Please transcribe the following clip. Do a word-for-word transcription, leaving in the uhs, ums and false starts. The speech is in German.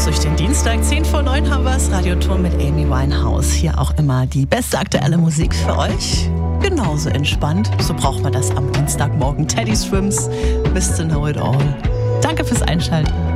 durch den Dienstag. zehn vor neun haben wir es. Radiotour mit Amy Winehouse. Hier auch immer die beste aktuelle Musik für euch. Genauso entspannt. So braucht man das am Dienstagmorgen. Teddy Swims, Mister Know It All. Danke fürs Einschalten.